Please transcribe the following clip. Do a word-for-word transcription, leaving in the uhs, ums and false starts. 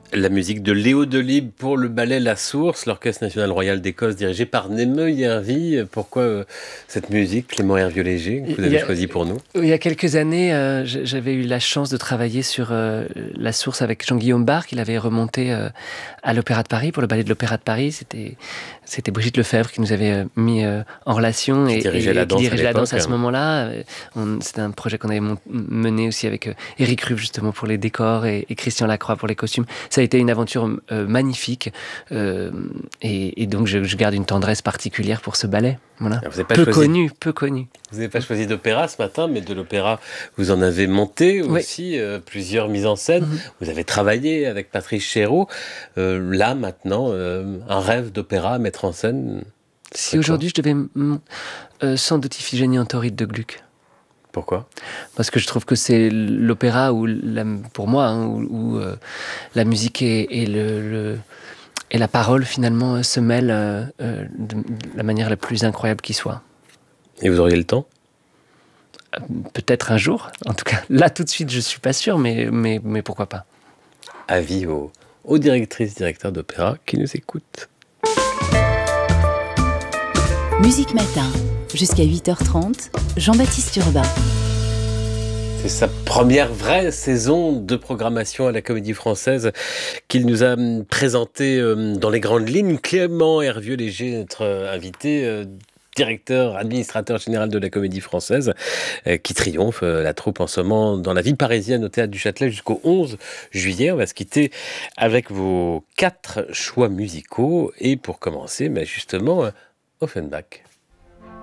La musique de Léo Delibes pour le ballet La Source, l'Orchestre national royal d'Écosse dirigé par Neemeu Yervi. Pourquoi euh, cette musique, Clément Hervieux-Léger, que vous Il avez y a, choisie pour nous? il y a quelques années, euh, j'avais eu la chance de travailler sur euh, La Source avec Jean-Guillaume Barre, qu'il avait remonté euh, à l'Opéra de Paris, pour le ballet de l'Opéra de Paris. C'était, c'était Brigitte Lefebvre qui nous avait euh, mis euh, en relation Qui et, dirigeait et, la et qui danse à dirigeait la danse à l'époque. ce moment-là. Euh, on- C'était un projet qu'on avait mon- mené aussi avec euh, Éric Ruff, justement, pour les décors et, et Christian Lacroix pour les costumes. Ça a été une aventure euh, magnifique euh, et, et donc je, je garde une tendresse particulière pour ce ballet. Voilà. Alors, vous n'avez pas Peu choisi, connu, peu connu. vous n'avez pas choisi d'opéra ce matin, mais de l'opéra, vous en avez monté Oui. aussi euh, plusieurs mises en scène. Mhm. Vous avez travaillé avec Patrice Chéreau. Euh, là, maintenant, euh, un rêve d'opéra à mettre en scène. Si aujourd'hui je devais mm, euh, sans doute Iphigénie en Tauride de Gluck. Pourquoi? Parce que je trouve que c'est l'opéra où, la, pour moi, hein, où, où euh, la musique et, et, le, le, et la parole finalement euh, se mêlent euh, euh, de, de la manière la plus incroyable qui soit. Et vous auriez le temps? Euh, peut-être un jour. En tout cas, là tout de suite, je suis pas sûr, mais, mais, mais pourquoi pas. Avis aux, aux directrices, directeurs d'opéra qui nous écoutent. Musique Matin, jusqu'à huit heures trente, Jean-Baptiste Urbain. C'est sa première vraie saison de programmation à la Comédie Française qu'il nous a présentée dans les grandes lignes. Clément Hervieux-Léger, notre invité, directeur, administrateur général de la Comédie Française, qui triomphe, la troupe en ce moment, dans la vie parisienne au Théâtre du Châtelet jusqu'au onze juillet. On va se quitter avec vos quatre choix musicaux. Et pour commencer, bah justement, Offenbach.